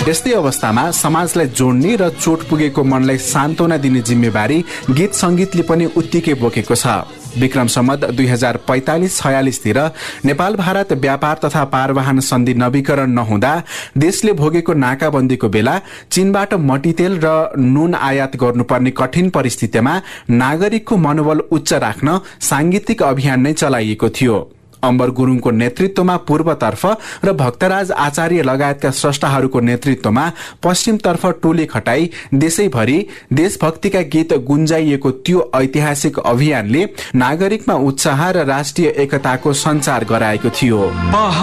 यस्तै अवस्थामा समाजलाई जोड्ने र चोट पुगेको मनलाई सान्त्वना दिने जिम्मेवारी गीत संगीतले पनि उत्तिकै बोकेको छ। विक्रम सम्वत 2045-46 तिर नेपाल भारत व्यापार तथा पारवाहन सन्धि नवीकरण नहुँदा देशले भोगेको नाकाबन्दीको बेला चीनबाट मट्टीतेल र नुन आयात गर्नुपर्ने कठिन परिस्थितिमा नागरिकको मनोबल उच्च राख्न सांगीतिक अभियान नै चलाइएको थियो। अम्बर गुरुङको नेतृत्वमा पूर्वतर्फ र भक्तराज आचार्य लगायतका स्रष्टाहरूको नेतृत्वमा पश्चिमतर्फ टोली खटाई देशैभरि देशभक्तिका गीत गुन्जाइएको त्यो ऐतिहासिक अभियानले नागरिकमा उत्साह र राष्ट्रिय एकताको सञ्चार गराएको थियो।